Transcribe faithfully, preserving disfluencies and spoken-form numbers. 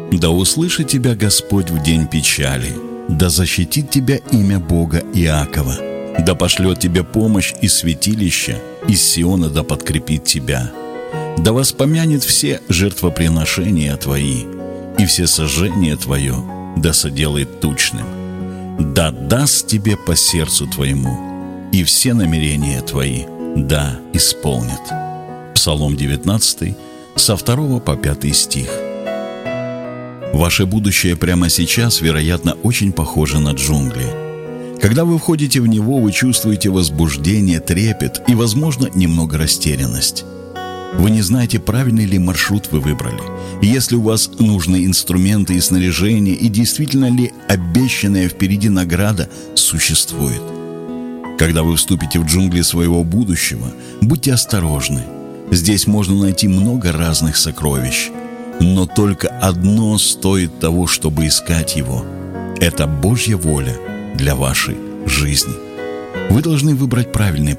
Да услышит тебя Господь в день печали, да защитит тебя имя Бога Иакова, да пошлет тебе помощь из святилища, из Сиона да подкрепит тебя, да воспомянет все жертвоприношения твои, и все сожжения твое да соделает тучным, да даст тебе по сердцу твоему, и все намерения твои да исполнит. Псалом девятнадцатый, со второго по пятый стих. Ваше будущее прямо сейчас, вероятно, очень похоже на джунгли. Когда вы входите в него, вы чувствуете возбуждение, трепет и, возможно, немного растерянность. Вы не знаете, правильный ли маршрут вы выбрали, если у вас нужны инструменты и снаряжение, и действительно ли обещанная впереди награда существует. Когда вы вступите в джунгли своего будущего, будьте осторожны. Здесь можно найти много разных сокровищ. Но только одно стоит того, чтобы искать его. Это Божья воля для вашей жизни. Вы должны выбрать правильный